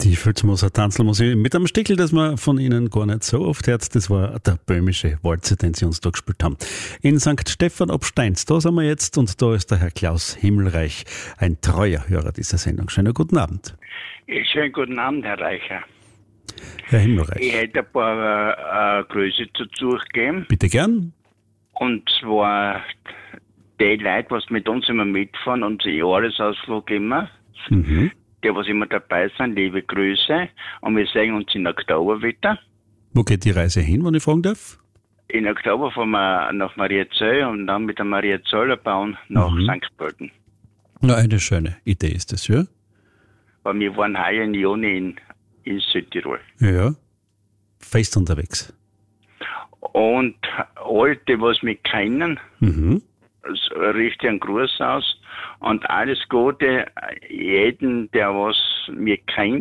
Stiefelsmoser Tanzelmusik mit einem Stickel, das man von Ihnen gar nicht so oft hört. Das war der böhmische Walzer, den Sie uns da gespielt haben. In St. Stephan ob Steins, da sind wir jetzt und da ist der Herr Klaus Himmelreich, ein treuer Hörer dieser Sendung. Schönen guten Abend. Schönen guten Abend, Herr Reicher. Herr Himmelreich. Ich hätte ein paar Grüße dazu gegeben. Bitte gern. Und zwar die Leute, was mit uns immer mitfahren, unser Jahresausflug immer. Mhm. Die, was immer dabei sind, liebe Grüße. Und wir sehen uns in Oktober wieder. Wo geht die Reise hin, wenn ich fragen darf? In Oktober fahren wir nach Mariazell und dann mit der Mariazeller Bahn nach St. Pölten. Na, eine schöne Idee ist das, ja? Weil wir waren heuer im Juni in Südtirol. Ja. Fest unterwegs. Und Alte, was mich kennen, Mhm. richte einen Gruß aus und alles Gute jeden, der was mir kennt.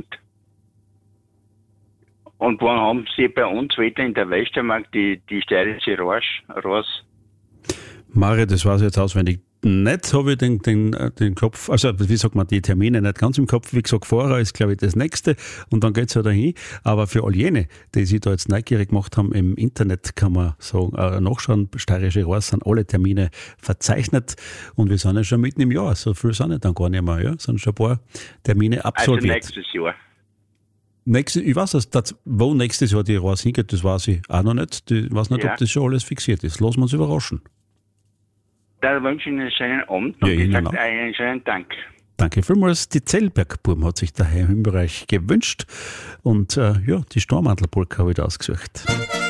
Und wann haben Sie bei uns wieder in der Westermarkt die steirische Ross? Mari, das weiß ich jetzt auswendig. Nicht habe ich den Kopf, also wie sagt man, die Termine nicht ganz im Kopf. Wie gesagt, vorher ist, glaube ich, das nächste und dann geht's ja dahin. Aber für all jene, die sich da jetzt neugierig gemacht haben, im Internet kann man so nachschauen. Steirische Ross sind alle Termine verzeichnet und wir sind ja schon mitten im Jahr. So viel sind ja dann gar nicht mehr, ja. Sind schon ein paar Termine absolviert. Also nächstes Jahr. Ich weiß es, wo nächstes Jahr die Ross hingeht, das weiß ich auch noch nicht. Ich weiß nicht, Ja. ob das schon alles fixiert ist. Lassen wir uns überraschen. Da wünsche ich Ihnen einen schönen Abend und Ja, ich Ihnen sage auch. einen schönen Dank. Danke vielmals. Die Zellbergburm hat sich der Herr Himmelreich gewünscht und die Stormantelpolka habe ich da ausgesucht.